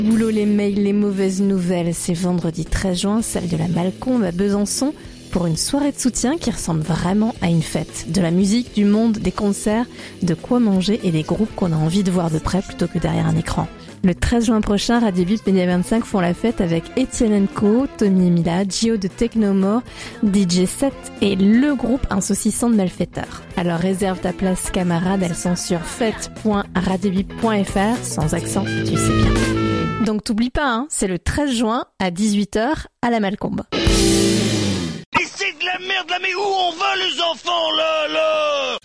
Boulot, les mails, les mauvaises nouvelles. C'est vendredi 13 juin, salle de la Malcombe à Besançon, pour une soirée de soutien qui ressemble vraiment à une fête. De la musique, du monde, des concerts, de quoi manger et des groupes qu'on a envie de voir de près plutôt que derrière un écran. Le 13 juin prochain, Radio Bip Média 25 font la fête avec Etienne & Co, Tommy et Mila, Gio de Technomore, DJ 7 et le groupe Insaucissant de Malfaiteurs. Alors réserve ta place camarade, elles sont sur fête.radiobip.fr, sans accent, tu sais bien. Donc t'oublies pas, hein, c'est le 13 juin à 18h à la Malcombe. Et c'est de la merde là, mais où on va les enfants là